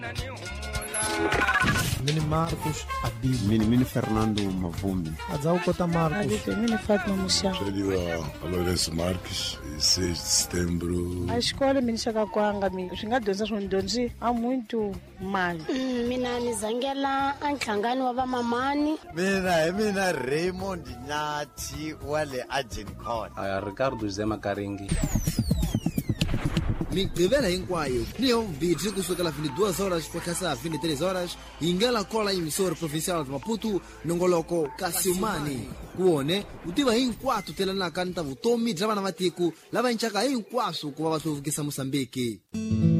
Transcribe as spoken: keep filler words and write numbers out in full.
Mini Marcos Abílio. Mini Mini Fernando Mavumbi. Adzau Cota Marcos. Mini Fátima Muxá. Chediwa Alorenço Marques, seis de setembro. A escola me chega kwanga mi. Shingadonza swondonzi há muito mal. Mina nizangela anhlangani wa vamamani. Mina mina Raymond Nyathi wale Agencon. Aya Ricardo Zema Karingi. Migqibela hinkwayo ni umvidi kusukela vinte e duas horas kwakasa vinte e três horas ingela kola emissora provincial de Maputo nongoloko Kasiumani kuone utiva hinkwatu telana kanta vutomi bya bana batiku lava inchaka hinkwaso kuva va hluvukisa Mosambiki.